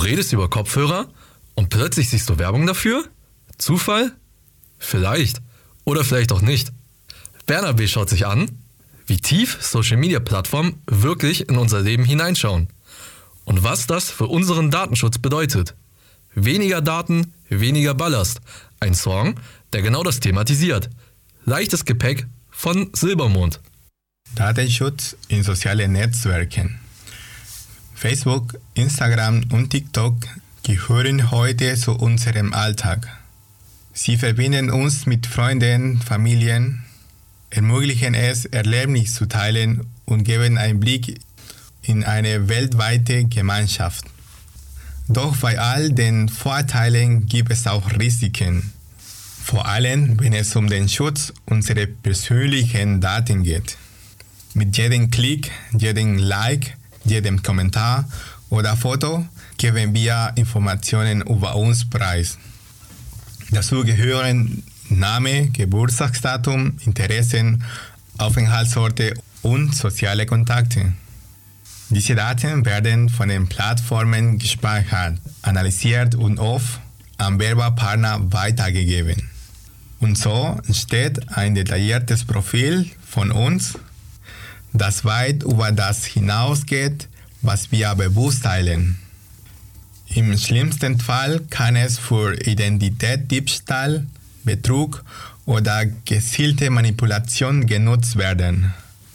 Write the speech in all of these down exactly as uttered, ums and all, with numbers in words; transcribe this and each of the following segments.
redest über Kopfhörer und plötzlich siehst du Werbung dafür? Zufall? Vielleicht. Oder vielleicht auch nicht. Bernhard B. schaut sich an, wie tief Social-Media-Plattformen wirklich in unser Leben hineinschauen. Und was das für unseren Datenschutz bedeutet. Weniger Daten, weniger Ballast. Ein Song, der genau das thematisiert. Leichtes Gepäck von Silbermond. Datenschutz in sozialen Netzwerken. Facebook, Instagram und TikTok gehören heute zu unserem Alltag. Sie verbinden uns mit Freunden, Familien, ermöglichen es, Erlebnisse zu teilen und geben einen Blick in eine weltweite Gemeinschaft. Doch bei all den Vorteilen gibt es auch Risiken. Vor allem, wenn es um den Schutz unserer persönlichen Daten geht. Mit jedem Klick, jedem Like, jedem Kommentar oder Foto geben wir Informationen über uns preis. Dazu gehören Name, Geburtstagsdatum, Interessen, Aufenthaltsorte und soziale Kontakte. Diese Daten werden von den Plattformen gespeichert, analysiert und oft an Werbepartner weitergegeben. Und so entsteht ein detailliertes Profil von uns, das weit über das hinausgeht, was wir bewusst teilen. Im schlimmsten Fall kann es für Identitätsdiebstahl, Betrug oder gezielte Manipulation genutzt werden.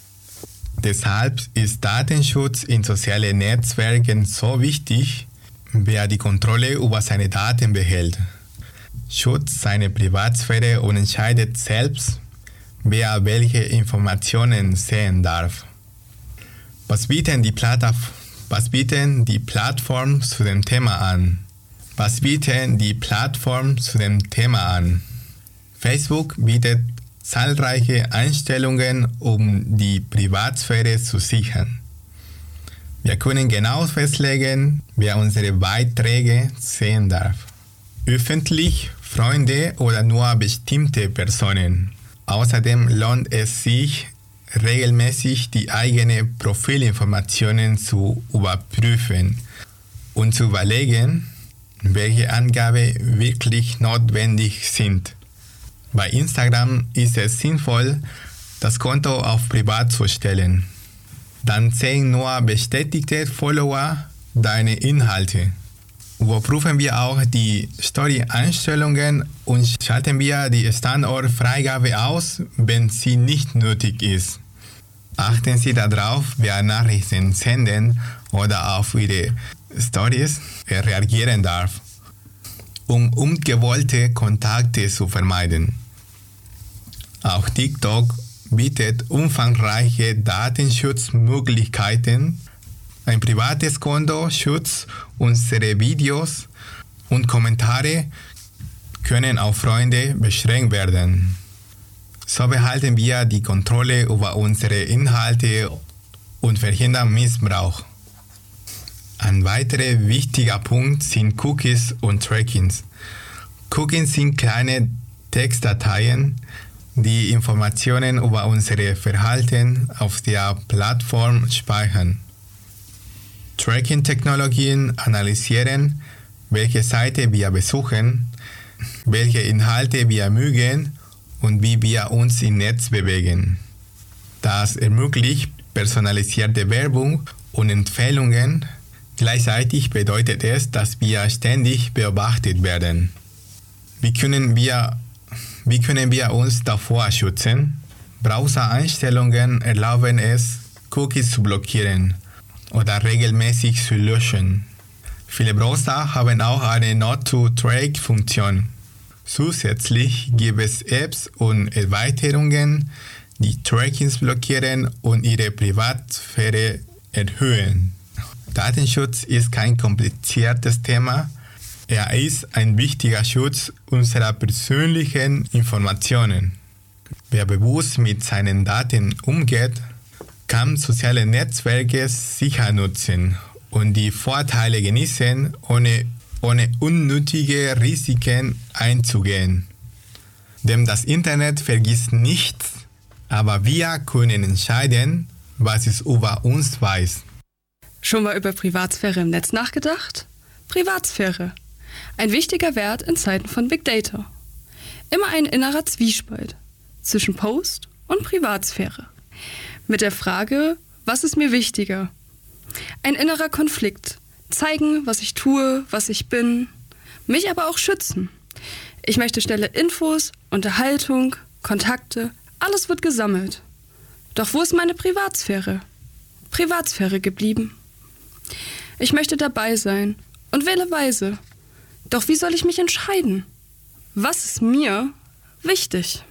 Deshalb ist Datenschutz in sozialen Netzwerken so wichtig, wer die Kontrolle über seine Daten behält. Schützt seine Privatsphäre und entscheidet selbst, wer welche Informationen sehen darf. Was bieten die Plattformen Was bieten die Plattformen zu dem Thema an? Was bieten die Plattformen zu dem Thema an? Facebook bietet zahlreiche Einstellungen, um die Privatsphäre zu sichern. Wir können genau festlegen, wer unsere Beiträge sehen darf. Öffentlich, Freunde oder nur bestimmte Personen. Außerdem lohnt es sich, regelmäßig die eigenen Profilinformationen zu überprüfen und zu überlegen, welche Angaben wirklich notwendig sind. Bei Instagram ist es sinnvoll, das Konto auf privat zu stellen. Dann sehen nur bestätigte Follower deine Inhalte. Überprüfen wir auch die Story-Einstellungen und schalten wir die Standortfreigabe aus, wenn sie nicht nötig ist. Achten Sie darauf, wer Nachrichten senden oder auf Ihre Stories reagieren darf, um ungewollte Kontakte zu vermeiden. Auch TikTok bietet umfangreiche Datenschutzmöglichkeiten. Ein privates Konto schützt unsere Videos und Kommentare können auf Freunde beschränkt werden. So behalten wir die Kontrolle über unsere Inhalte und verhindern Missbrauch. Ein weiterer wichtiger Punkt sind Cookies und Trackings. Cookies sind kleine Textdateien, die Informationen über unser Verhalten auf der Plattform speichern. Tracking-Technologien analysieren, welche Seite wir besuchen, welche Inhalte wir mögen und wie wir uns im Netz bewegen. Das ermöglicht personalisierte Werbung und Empfehlungen. Gleichzeitig bedeutet es, dass wir ständig beobachtet werden. Wie können wir, wie können wir uns davor schützen? Browser-Einstellungen erlauben es, Cookies zu blockieren oder regelmäßig zu löschen. Viele Browser haben auch eine Not-to-Track-Funktion. Zusätzlich gibt es Apps und Erweiterungen, die Trackings blockieren und ihre Privatsphäre erhöhen. Datenschutz ist kein kompliziertes Thema. Er ist ein wichtiger Schutz unserer persönlichen Informationen. Wer bewusst mit seinen Daten umgeht, kann soziale Netzwerke sicher nutzen und die Vorteile genießen, ohne, ohne unnötige Risiken einzugehen. Denn das Internet vergisst nichts, aber wir können entscheiden, was es über uns weiß. Schon mal über Privatsphäre im Netz nachgedacht? Privatsphäre. Ein wichtiger Wert in Zeiten von Big Data. Immer ein innerer Zwiespalt zwischen Post und Privatsphäre. Mit der Frage, was ist mir wichtiger? Ein innerer Konflikt. Zeigen, was ich tue, was ich bin. Mich aber auch schützen. Ich möchte schnelle Infos, Unterhaltung, Kontakte. Alles wird gesammelt. Doch wo ist meine Privatsphäre? Privatsphäre geblieben. Ich möchte dabei sein und wähle weise. Doch wie soll ich mich entscheiden? Was ist mir wichtig?